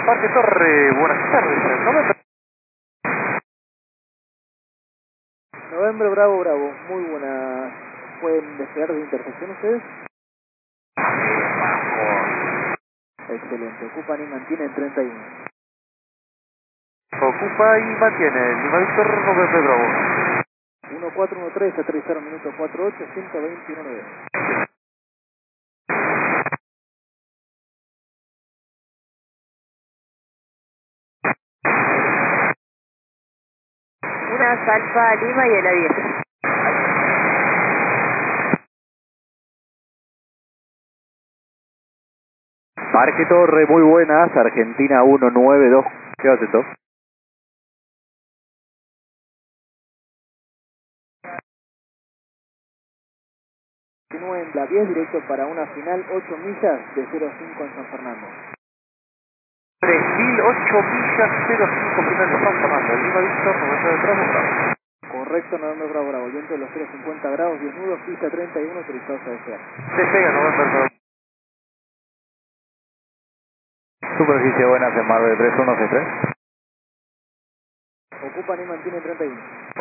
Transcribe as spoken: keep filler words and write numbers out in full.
Parque Torre, buenas tardes. November. November, Bravo, Bravo. Muy buenas. ¿Pueden despegar de intersección ustedes? Excelente. Ocupan y mantienen treinta y uno. Ocupa y mantiene. Lima Víctor, November, Bravo. uno cuatro uno tres, aterrizaron minuto cuatro ocho, ciento veintiuno nueve. Una Alfa Lima y el A diez. Parque Torre, muy buenas, Argentina uno nueve dos, ¿qué hace esto? Continúen la diez directo para una final ocho millas de cero cinco en San Fernando. tres mil ocho millas, cero cinco final de San Fernando. Lima Víctor, November, Bravo, Bravo. Correcto, November, Bravo, Bravo. Viento de los cero cincuenta grados, diez nudos, pista treinta y uno, autorizados a desear. Despega, November, Bravo. Superficie buenas en Mar de tres uno seis tres. Ocupan y mantienen treinta y uno.